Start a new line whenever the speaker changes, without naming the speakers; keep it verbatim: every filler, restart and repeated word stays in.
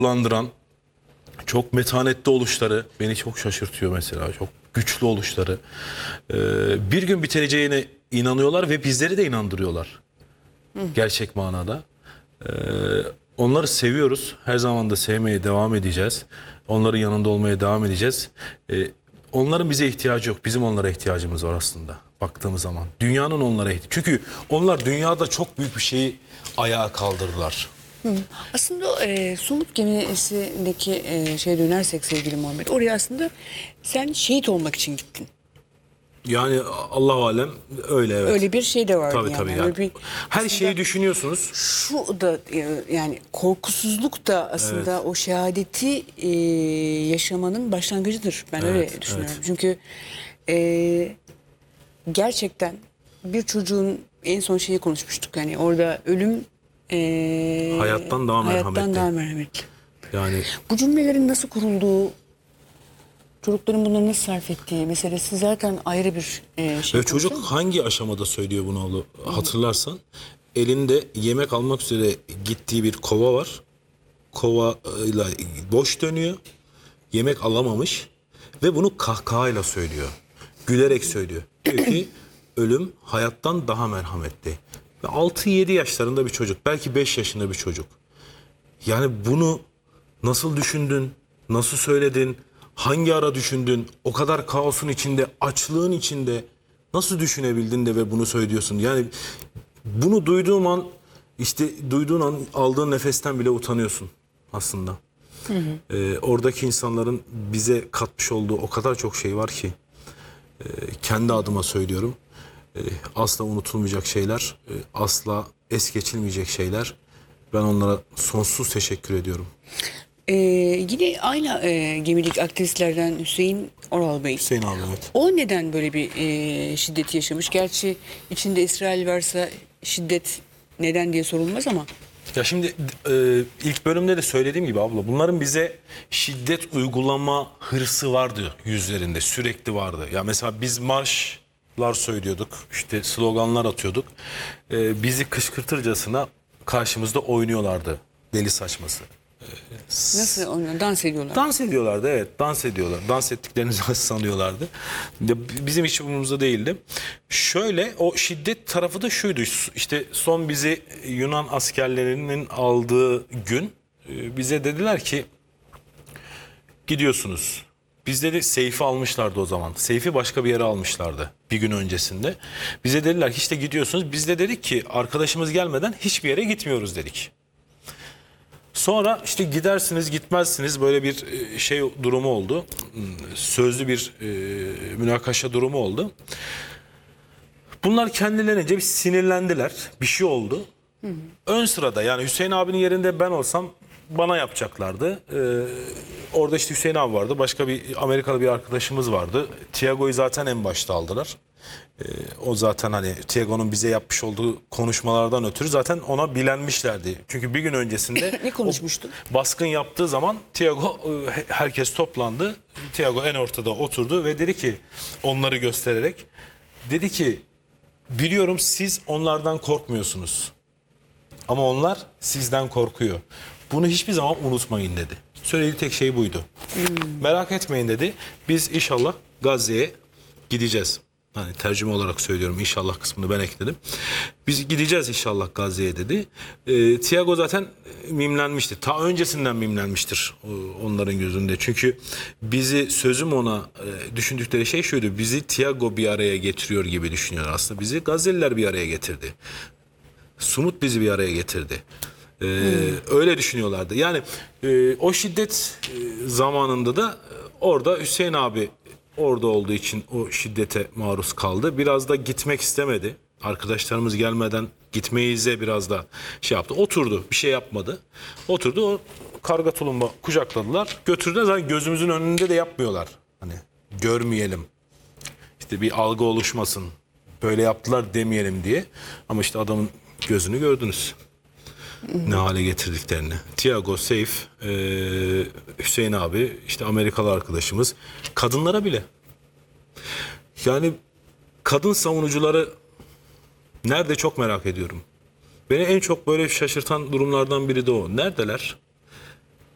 landıran, çok metanetli oluşları beni çok şaşırtıyor mesela. Çok güçlü oluşları. Ee, bir gün bitereceğine inanıyorlar ve bizleri de inandırıyorlar. Hı. Gerçek manada. Ee, onları seviyoruz. Her zaman da sevmeye devam edeceğiz. Onların yanında olmaya devam edeceğiz. Ee, onların bize ihtiyacı yok. Bizim onlara ihtiyacımız var aslında. Baktığımız zaman. Dünyanın onlara ihtiyacı. Çünkü onlar dünyada çok büyük bir şeyi ayağa kaldırdılar.
Hı. Aslında e, Sumut gemisindeki e, şeye dönersek sevgili Muhammed, oraya aslında sen şehit olmak için gittin.
Yani Allah alem öyle, evet.
Öyle bir şey de var.
Tabii
yani.
tabii.
Öyle
Yani.
bir,
Her şeyi düşünüyorsunuz.
Şu da e, yani korkusuzluk da aslında evet. o şehadeti e, yaşamanın başlangıcıdır. Ben
evet,
öyle düşünüyorum.
Evet.
Çünkü e, gerçekten bir çocuğun en son şeyi konuşmuştuk. Yani orada ölüm e,
hayattan daha merhametli.
Hayattan daha merhametli.
Yani
bu cümlelerin nasıl kurulduğu, çocukların bunları nasıl sarf ettiği meselesi zaten ayrı bir e, şey.
Ve çocuk hangi aşamada söylüyor bunu hatırlarsan, elinde yemek almak üzere gittiği bir kova var. Kovayla boş dönüyor. Yemek alamamış ve bunu kahkahayla söylüyor. Gülerek söylüyor. Diyor ki ölüm hayattan daha merhametli. Ve altı yedi yaşlarında bir çocuk, belki beş yaşında bir çocuk. Yani bunu nasıl düşündün? Nasıl söyledin? Hangi ara düşündün? O kadar kaosun içinde, açlığın içinde nasıl düşünebildin de ve bunu söylüyorsun? Yani bunu duyduğum an, işte duyduğun an aldığın nefesten bile utanıyorsun aslında. Hı hı. Ee, oradaki insanların bize katmış olduğu o kadar çok şey var ki e, kendi adıma söylüyorum. E, asla unutulmayacak şeyler, e, asla es geçilmeyecek şeyler. Ben onlara sonsuz teşekkür ediyorum.
Ee, yine aynı e, gemilik aktivistlerden Hüseyin Oral Bey.
Hüseyin abi, evet.
O neden böyle bir e, şiddet yaşamış? Gerçi içinde İsrail varsa şiddet neden diye sorulmaz ama.
Ya şimdi e, ilk bölümde de söylediğim gibi abla, bunların bize şiddet uygulama hırsı vardı yüzlerinde, sürekli vardı. Ya mesela biz marşlar söylüyorduk, işte sloganlar atıyorduk. E, bizi kışkırtırcasına karşımızda oynuyorlardı, deli saçması.
Nasıl oynuyor? Dans ediyorlar.
Dans ediyorlardı, evet, dans ediyorlar. Dans ettiklerini sanıyorlardı. Bizim hiç umurumuzda değildi. Şöyle, o şiddet tarafı da şuydu. İşte son bizi Yunan askerlerinin aldığı gün bize dediler ki gidiyorsunuz. Biz dedi Seyfi almışlardı o zaman. Seyfi başka bir yere almışlardı bir gün öncesinde. Bize dediler ki işte gidiyorsunuz. Biz de dedik ki arkadaşımız gelmeden hiçbir yere gitmiyoruz dedik. Sonra işte gidersiniz gitmezsiniz, böyle bir şey durumu oldu. Sözlü bir e, münakaşa durumu oldu. Bunlar kendilerince bir sinirlendiler. Bir şey oldu. Hı hı. Ön sırada, yani Hüseyin abinin yerinde ben olsam bana yapacaklardı. Ee, orada işte Hüseyin abi vardı. Başka bir Amerikalı bir arkadaşımız vardı. Tiago'yu zaten en başta aldılar. Ee, o zaten hani Tiago'nun bize yapmış olduğu konuşmalardan ötürü zaten ona bilenmişlerdi. Çünkü bir gün öncesinde
ne konuşmuştu?
Baskın yaptığı zaman Tiago, herkes toplandı. Tiago en ortada oturdu ve dedi ki, onları göstererek dedi ki, biliyorum siz onlardan korkmuyorsunuz. Ama onlar sizden korkuyor. Bunu hiçbir zaman unutmayın dedi. Söylediği tek şey buydu. Hmm. Merak etmeyin dedi. Biz inşallah Gazze'ye gideceğiz. Hani tercüme olarak söylüyorum, inşallah kısmını ben ekledim. Biz gideceğiz inşallah Gazze'ye dedi. E, Tiago zaten mimlenmişti. Ta öncesinden mimlenmiştir onların gözünde. Çünkü bizi, sözüm ona e, düşündükleri şey şuydu. Bizi Tiago bir araya getiriyor gibi düşünüyor aslında. Bizi Gazze'liler bir araya getirdi. Sumut bizi bir araya getirdi. Ee, hmm. Öyle düşünüyorlardı. Yani e, o şiddet e, zamanında da e, orada Hüseyin abi orada olduğu için o şiddete maruz kaldı. Biraz da gitmek istemedi. Arkadaşlarımız gelmeden gitmeyize biraz da şey yaptı. Oturdu, bir şey yapmadı. Oturdu, o karga tulumba kucakladılar. Götürdüler, zaten gözümüzün önünde de yapmıyorlar. Hani görmeyelim, İşte bir algı oluşmasın, böyle yaptılar demeyelim diye. Ama işte adamın gözünü gördünüz. Ne hale getirdiklerini. Tiago, Seyf, e, Hüseyin abi, işte Amerikalı arkadaşımız, kadınlara bile. Yani kadın savunucuları nerede, çok merak ediyorum. Beni en çok böyle şaşırtan durumlardan biri de o. Neredeler?